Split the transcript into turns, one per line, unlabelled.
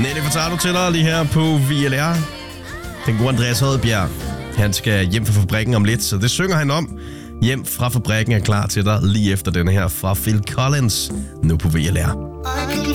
Nelly Furtado til dig lige her på VLR. Den gode Andreas Hodbjerg, han skal hjem fra fabrikken om lidt, så det synger han om. Hjem fra fabrikken er klar til dig lige efter denne her fra Phil Collins, nu på VLR.